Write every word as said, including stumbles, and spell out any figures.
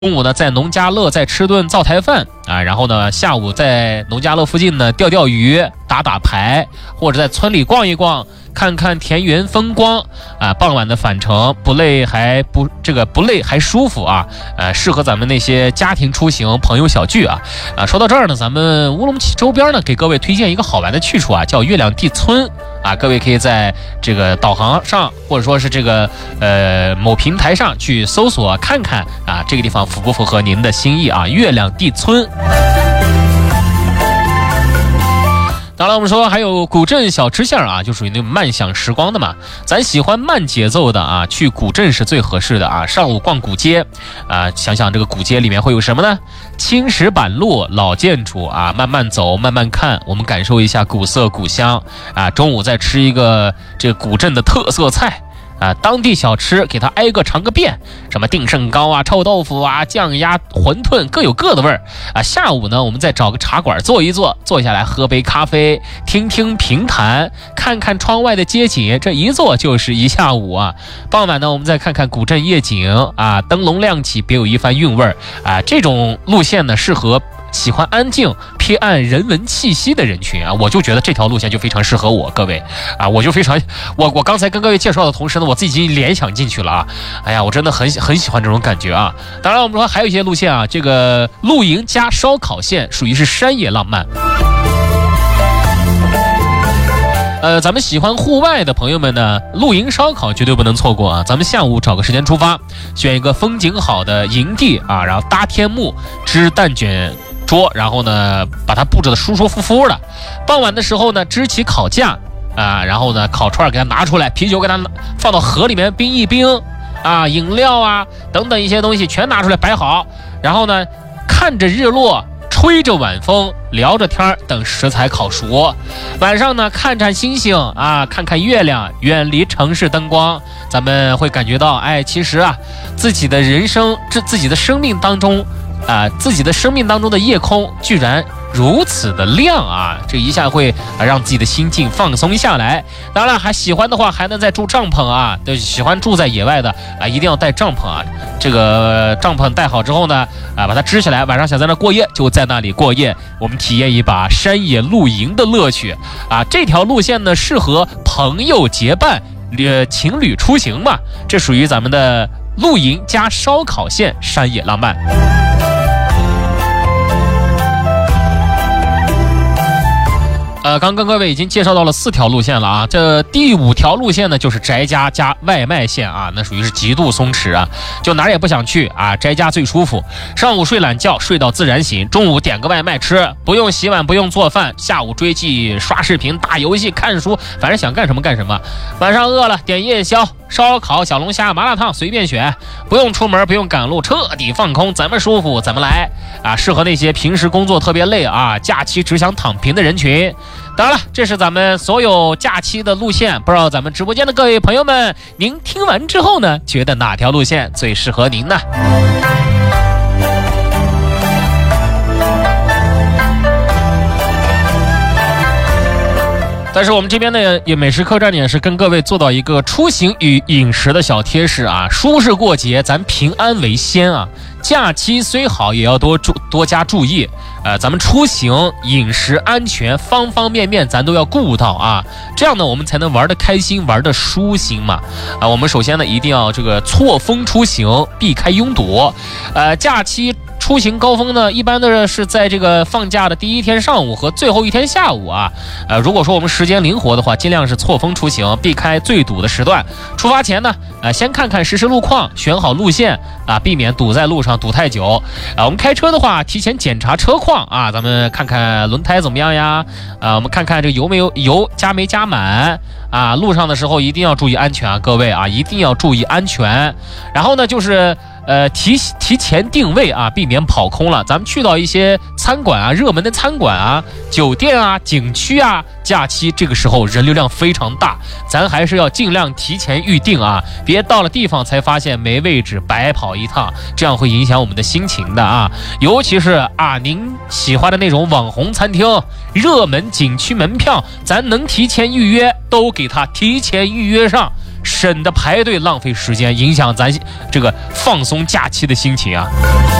中午呢，在农家乐再吃顿灶台饭啊，然后呢，下午在农家乐附近呢钓钓鱼、打打牌，或者在村里逛一逛，看看田园风光啊。傍晚的返程不累还不这个不累还舒服啊，呃，适合咱们那些家庭出行、朋友小聚啊。啊，说到这儿呢，咱们乌鲁木齐周边呢，给各位推荐一个好玩的去处啊，叫月亮地村啊。各位可以在这个导航上，或者说是这个呃某平台上去搜索看看啊，这个地方符不符合您的心意啊？月亮地村。当然我们说还有古镇小吃巷啊，就属于那种慢享时光的嘛。咱喜欢慢节奏的啊，去古镇是最合适的啊。上午逛古街啊，想想这个古街里面会有什么呢？青石板路、老建筑啊，慢慢走慢慢看，我们感受一下古色古香啊。中午再吃一个这个古镇的特色菜啊，当地小吃给它挨个尝个遍，什么定胜糕啊、臭豆腐啊、酱鸭、馄饨，各有各的味儿啊。下午呢，我们再找个茶馆坐一坐，坐下来喝杯咖啡，听听评弹，看看窗外的街景，这一坐就是一下午啊。傍晚呢，我们再看看古镇夜景啊，灯笼亮起，别有一番韵味儿啊。这种路线呢，适合喜欢安静、偏爱人文气息的人群啊，我就觉得这条路线就非常适合我，各位啊，我就非常，我我刚才跟各位介绍的同时呢，我自己已经联想进去了啊，哎呀，我真的很很喜欢这种感觉啊。当然，我们说还有一些路线啊，这个露营加烧烤线属于是山野浪漫。呃，咱们喜欢户外的朋友们呢，露营烧烤绝对不能错过啊！咱们下午找个时间出发，选一个风景好的营地啊，然后搭天幕、支蛋卷桌，然后呢把它布置的舒舒服服的。傍晚的时候呢，支起烤架啊，然后呢烤串给它拿出来，啤酒给它放到河里面冰一冰啊，饮料啊等等一些东西全拿出来摆好，然后呢看着日落，吹着晚风，聊着天，等食材烤熟。晚上呢，看看星星啊，看看月亮，远离城市灯光，咱们会感觉到，哎，其实啊，自己的人生，这自己的生命当中啊，自己的生命当中的夜空居然如此的亮啊！这一下会让自己的心境放松下来。当然，还喜欢的话，还能再住帐篷啊。对，喜欢住在野外的啊，一定要带帐篷啊。这个帐篷带好之后呢，啊，把它支起来，晚上想在那过夜，就在那里过夜。我们体验一把山野露营的乐趣啊！这条路线呢，适合朋友结伴、呃情侣出行嘛。这属于咱们的露营加烧烤线山野浪漫。呃，刚刚各位已经介绍到了四条路线了啊，这第五条路线呢就是宅家加外卖线啊，那属于是极度松弛啊，就哪儿也不想去啊，宅家最舒服。上午睡懒觉，睡到自然醒，中午点个外卖吃，不用洗碗，不用做饭，下午追剧、刷视频、打游戏、看书，反正想干什么干什么。晚上饿了点夜宵，烧烤、小龙虾、麻辣烫随便选，不用出门，不用赶路，彻底放空，怎么舒服怎么来啊！适合那些平时工作特别累啊，假期只想躺平的人群。当然了，这是咱们所有假期的路线，不知道咱们直播间的各位朋友们，您听完之后呢，觉得哪条路线最适合您呢？但是我们这边呢，也美食客栈也是跟各位做到一个出行与饮食的小贴士啊，舒适过节，咱平安为先啊。假期虽好，也要多注多加注意，呃，咱们出行、饮食、安全方方面面，咱都要顾到啊。这样呢，我们才能玩得开心，玩得舒心嘛。啊，我们首先呢，一定要这个错峰出行，避开拥堵。呃，假期出行高峰呢，一般的是在这个放假的第一天上午和最后一天下午啊。呃，如果说我们时间灵活的话，尽量是错峰出行，避开最堵的时段。出发前呢，呃，先看看实时路况，选好路线啊，避免堵在路上堵太久。啊，我们开车的话，提前检查车况啊，咱们看看轮胎怎么样呀？啊，我们看看这个油没有油加没加满啊。路上的时候一定要注意安全啊，各位啊，一定要注意安全。然后呢，就是呃提提前定位啊，避免跑空了。咱们去到一些餐馆啊，热门的餐馆啊、酒店啊、景区啊，假期这个时候人流量非常大，咱还是要尽量提前预定啊，别到了地方才发现没位置，白跑一趟，这样会影响我们的心情的啊。尤其是啊，您喜欢的那种网红餐厅、热门景区门票，咱能提前预约都给他提前预约上。 省得排队浪费时间，影响咱这个放松假期的心情啊。